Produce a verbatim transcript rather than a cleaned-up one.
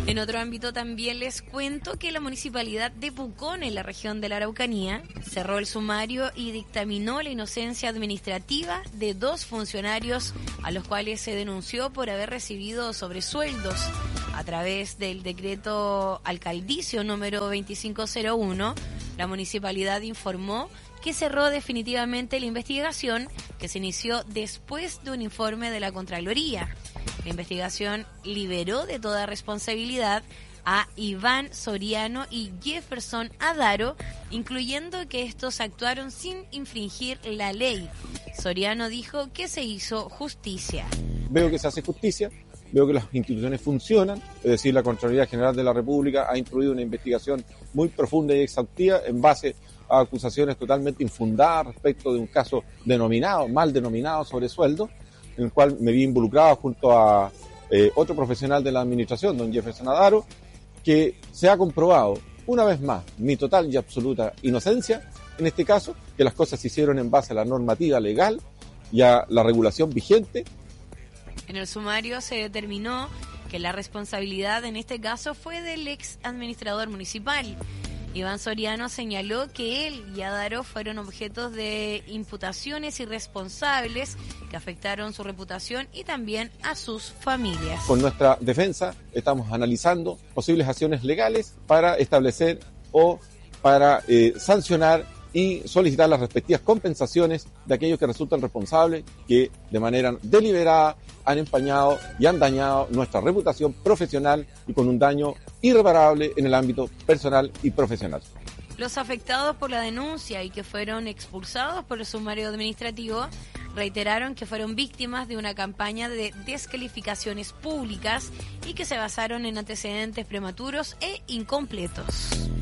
En otro ámbito también les cuento que la municipalidad de Pucón, en la región de la Araucanía, cerró el sumario y dictaminó la inocencia administrativa de dos funcionarios a los cuales se denunció por haber recibido sobresueldos. A través del decreto alcaldicio número veinticinco cero uno, la municipalidad informó que cerró definitivamente la investigación que se inició después de un informe de la Contraloría. La investigación liberó de toda responsabilidad a Iván Soriano y Jefferson Adaro, incluyendo que estos actuaron sin infringir la ley. Soriano dijo que se hizo justicia. Veo que se hace justicia, veo que las instituciones funcionan, es decir, la Contraloría General de la República ha instruido una investigación muy profunda y exhaustiva en base a acusaciones totalmente infundadas respecto de un caso denominado, mal denominado sobresueldo, en el cual me vi involucrado junto a eh, otro profesional de la administración, don Jefferson Adaro, que se ha comprobado una vez más mi total y absoluta inocencia, en este caso, que las cosas se hicieron en base a la normativa legal y a la regulación vigente. En el sumario se determinó que la responsabilidad en este caso fue del ex administrador municipal. Iván Soriano señaló que él y Adaro fueron objetos de imputaciones irresponsables que afectaron su reputación y también a sus familias. Con nuestra defensa estamos analizando posibles acciones legales para establecer o para eh, sancionar y solicitar las respectivas compensaciones de aquellos que resultan responsables que de manera deliberada han empañado y han dañado nuestra reputación profesional y con un daño irreparable en el ámbito personal y profesional. Los afectados por la denuncia y que fueron expulsados por el sumario administrativo reiteraron que fueron víctimas de una campaña de descalificaciones públicas y que se basaron en antecedentes prematuros e incompletos.